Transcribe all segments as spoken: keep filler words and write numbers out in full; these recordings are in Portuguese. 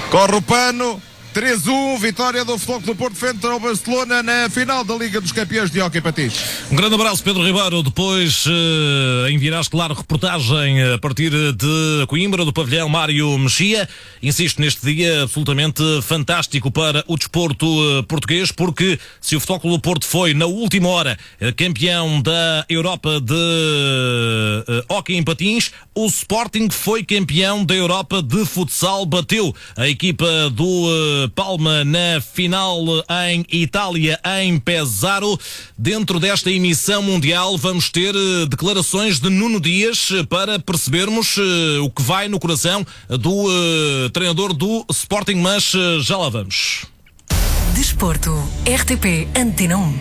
Corre o pano. três a um, vitória do Futebol Clube do Porto frente ao Barcelona na final da Liga dos Campeões de Hóquei Patins. Um grande abraço, Pedro Ribeiro. Depois uh, enviarás, claro, reportagem a partir de Coimbra, do pavilhão Mário Mexia. Insisto, neste dia absolutamente fantástico para o desporto uh, português, porque se o Futebol Clube do Porto foi, na última hora, uh, campeão da Europa de uh, Hóquei em Patins, o Sporting foi campeão da Europa de futsal. Bateu a equipa do uh, Palma na final em Itália, em Pesaro. Dentro desta emissão mundial vamos ter uh, declarações de Nuno Dias uh, para percebermos uh, o que vai no coração do uh, treinador do Sporting, mas uh, já lá vamos. Desporto, R T P Antena um.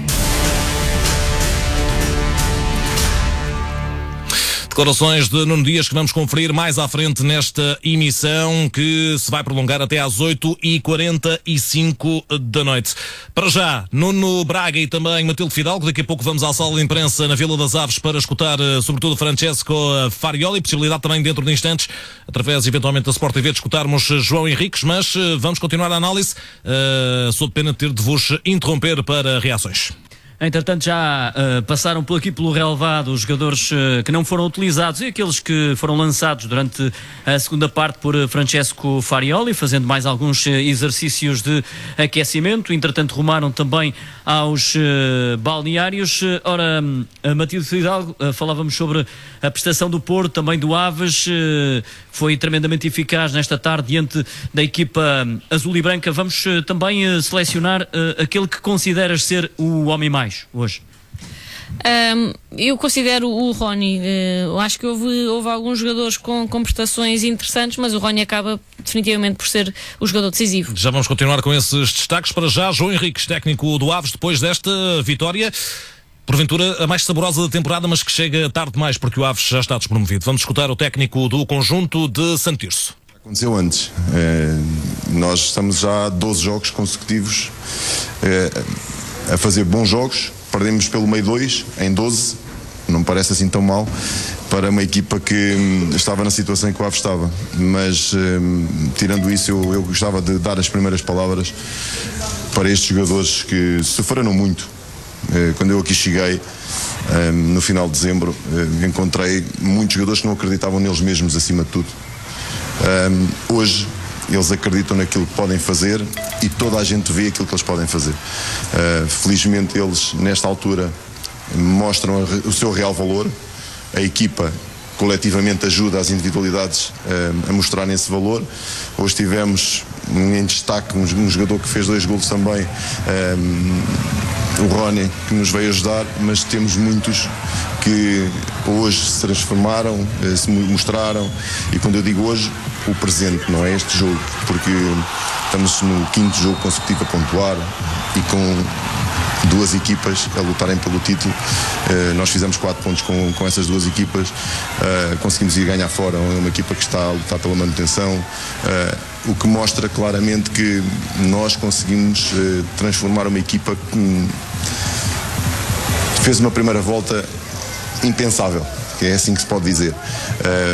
Declarações de Nuno Dias que vamos conferir mais à frente nesta emissão, que se vai prolongar até às oito e quarenta e cinco da noite. Para já, Nuno Braga e também Matilde Fidalgo. Daqui a pouco vamos à sala de imprensa na Vila das Aves para escutar sobretudo Francesco Farioli. Possibilidade também dentro de instantes, através eventualmente da Sport T V, de escutarmos João Henriques, mas vamos continuar a análise, uh, sob pena de ter de vos interromper para reações. Entretanto, já uh, passaram por aqui pelo relevado os jogadores uh, que não foram utilizados e aqueles que foram lançados durante a segunda parte por uh, Francesco Farioli, fazendo mais alguns uh, exercícios de aquecimento. Entretanto, rumaram também aos uh, balneários. Uh, ora, uh, Matilde Fidalgo, uh, falávamos sobre a prestação do Porto, também do Aves. Uh, foi tremendamente eficaz nesta tarde diante da equipa azul e branca. Vamos uh, também uh, selecionar uh, aquele que consideras ser o homem mais hoje. Um, eu considero o Rony. Uh, acho que houve, houve alguns jogadores com, com prestações interessantes, mas o Rony acaba definitivamente por ser o jogador decisivo. Já vamos continuar com esses destaques. Para já, João Henriques, técnico do Aves, depois desta vitória, porventura a mais saborosa da temporada, mas que chega tarde demais porque o Aves já está despromovido. Vamos escutar o técnico do conjunto de Santo Tirso. Aconteceu antes. É, nós estamos já há doze jogos consecutivos é, a fazer bons jogos. Perdemos pelo meio dois em doze, não me parece assim tão mal para uma equipa que hum, estava na situação em que o Aves estava, mas hum, tirando isso eu, eu gostava de dar as primeiras palavras para estes jogadores que sofreram muito. eh, quando eu aqui cheguei hum, no final de dezembro, eh, encontrei muitos jogadores que não acreditavam neles mesmos acima de tudo. hum, hoje eles acreditam naquilo que podem fazer e toda a gente vê aquilo que eles podem fazer. Uh, felizmente eles, nesta altura, mostram a, o seu real valor. A equipa coletivamente ajuda as individualidades uh, a mostrarem esse valor. Hoje tivemos em destaque um, um jogador que fez dois golos também, um, o Rony, que nos veio ajudar, mas temos muitos que hoje se transformaram, uh, se mostraram, e quando eu digo hoje, o presente, não é este jogo, porque estamos no quinto jogo consecutivo a pontuar e com duas equipas a lutarem pelo título. Uh, nós fizemos quatro pontos com, com essas duas equipas, uh, conseguimos ir ganhar fora, é uma equipa que está a lutar pela manutenção, uh, o que mostra claramente que nós conseguimos uh, transformar uma equipa que fez uma primeira volta impensável, que é assim que se pode dizer.